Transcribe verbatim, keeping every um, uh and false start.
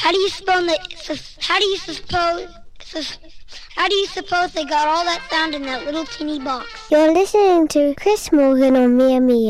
How do you suppose they, how do you suppose, how do you suppose they got all that sound in that little teeny box? You're listening to Chris Morgan on Mia Mia.